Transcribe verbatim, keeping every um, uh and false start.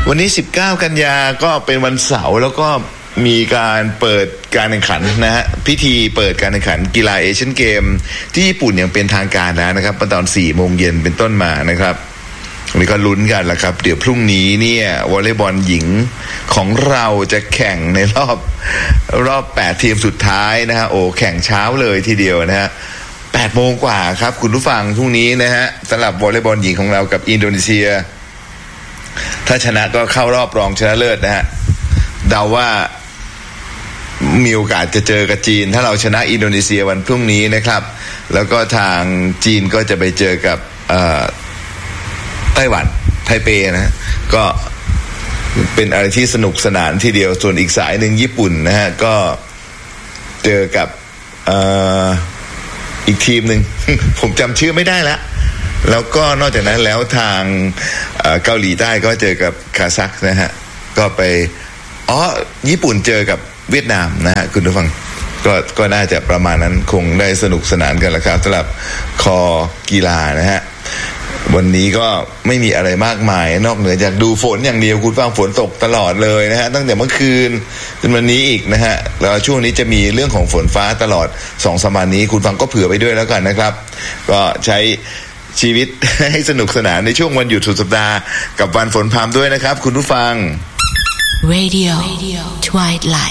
วันนี้สิบเก้ากันยาก็เป็นวันเสาร์แล้วก็มีการเปิดการแข่งขันนะฮะพิธีเปิดการแข่งขันกีฬาเอเชียนเกมที่ญี่ปุ่นอย่างเป็นทางการแล้วนะครับตอนสี่โมงเย็นเป็นต้นมานะครับนี่ก็ลุ้นกันแหละครับเดี๋ยวพรุ่งนี้เนี่ยวอลเลย์บอลหญิงของเราจะแข่งในรอบรอบแปดทีมสุดท้ายนะฮะโอ้แข่งเช้าเลยทีเดียวนะฮะแปดโมงกว่าครับคุณผู้ฟังพรุ่งนี้นะฮะสำหรับวอลเลย์บอลหญิงของเรากับอินโดนีเซียถ้าชนะก็เข้ารอบรองชนะเลิศนะฮะเดาว่ามีโอกาสจะเจอกับจีนถ้าเราชนะอินโดนีเซียวันพรุ่งนี้นะครับแล้วก็ทางจีนก็จะไปเจอกับไต้หวันไทเปนะก็เป็นอะไรที่สนุกสนานทีเดียวส่วนอีกสายหนึ่งญี่ปุ่นนะฮะก็เจอกับอ, อีกทีมหนึ่ง ผมจำชื่อไม่ได้แล้วแล้วก็นอกจากนั้นแล้วทางเกาหลีใต้ก็เจอกับคาซัคนะฮะก็ไปอ๋อญี่ปุ่นเจอกับเวียดนามนะฮะคุณผู้ฟังก็ก็น่าจะประมาณนั้นคงได้สนุกสนานกันแล้วครับสำหรับคอกีฬานะฮะวันนี้ก็ไม่มีอะไรมากมายนอกเหนือจากดูฝนอย่างเดียวคุณฟังฝนตกตลอดเลยนะฮะตั้งแต่เมื่อคืนจนวันนี้อีกนะฮะแล้วช่วงนี้จะมีเรื่องของฝนฟ้าตลอดสองสัปดาห์นี้คุณฟังก็เผื่อไปด้วยแล้วกันนะครับก็ใช้ชีวิตให้สนุกสนานในช่วงวันหยุดสุดสัปดาห์กับวันฝนพรำด้วยนะครับคุณผู้ฟัง Radio, Radio Twilight